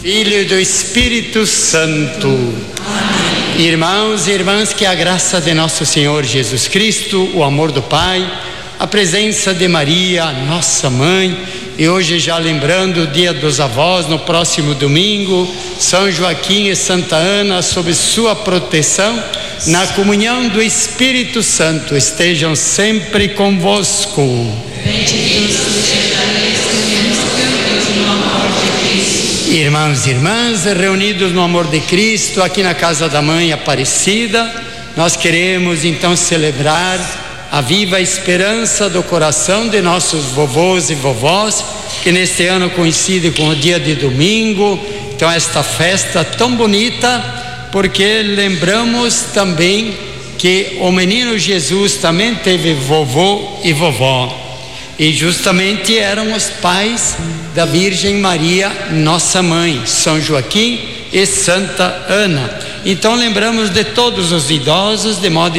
Filho e do Espírito Santo. Amém. Irmãos e irmãs, que a graça de nosso Senhor Jesus Cristo, o amor do Pai, a presença de Maria, nossa mãe, e hoje já lembrando o Dia dos Avós, no próximo domingo, São Joaquim e Santa Ana, sob sua proteção, na comunhão do Espírito Santo, estejam sempre convosco. Bendito seja Deus no amor de Cristo. Irmãos e irmãs, reunidos no amor de Cristo, aqui na casa da Mãe Aparecida, nós queremos então celebrar a viva esperança do coração de nossos vovôs e vovós, que neste ano coincide com o dia de domingo. Então esta festa tão bonita, porque lembramos também que o menino Jesus também teve vovô e vovó, e justamente eram os pais da Virgem Maria, nossa mãe, São Joaquim e Santa Ana. Então lembramos de todos os idosos, de modo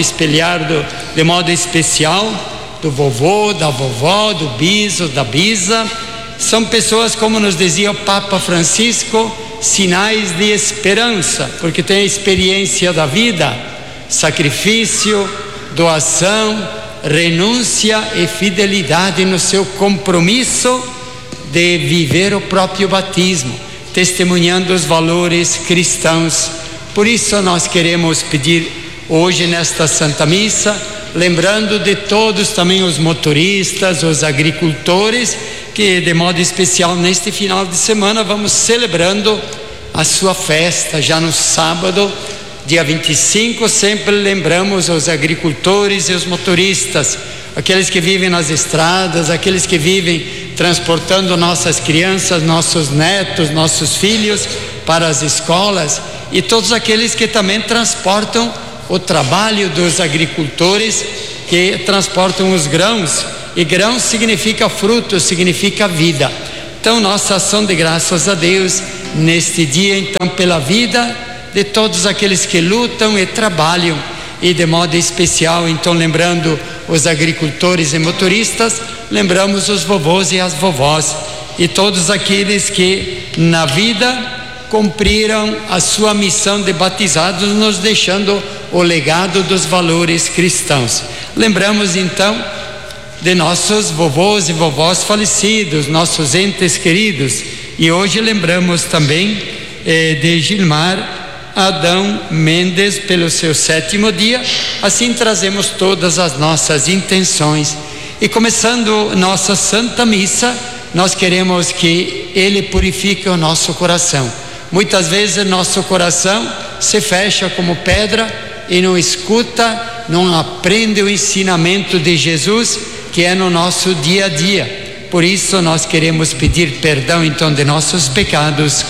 especial do vovô, da vovó, do biso, da bisa. São pessoas, como nos dizia o Papa Francisco, sinais de esperança, porque tem a experiência da vida, sacrifício, doação, renúncia e fidelidade no seu compromisso de viver o próprio batismo, testemunhando os valores cristãos. Por isso nós queremos pedir hoje nesta Santa Missa, lembrando de todos também os motoristas, os agricultores, que de modo especial neste final de semana vamos celebrando a sua festa. Já no sábado, dia 25, sempre lembramos os agricultores e os motoristas, aqueles que vivem nas estradas, aqueles que vivem transportando nossas crianças, nossos netos, nossos filhos para as escolas, e todos aqueles que também transportam o trabalho dos agricultores, que transportam os grãos, e grãos significa fruto, significa vida. Então nossa ação de graças a Deus neste dia, então, pela vida de todos aqueles que lutam e trabalham, e de modo especial, então, lembrando os agricultores e motoristas, lembramos os vovôs e as vovós, e todos aqueles que na vida cumpriram a sua missão de batizados, nos deixando o legado dos valores cristãos. Lembramos então de nossos vovôs e vovós falecidos, nossos entes queridos, e hoje lembramos também de Gilmar Adão Mendes pelo seu 7º dia. Assim trazemos todas as nossas intenções, e começando nossa Santa Missa, nós queremos que Ele purifique o nosso coração. Muitas vezes nosso coração se fecha como pedra e não escuta, não aprende o ensinamento de Jesus, que é no nosso dia a dia. Por isso nós queremos pedir perdão então de nossos pecados,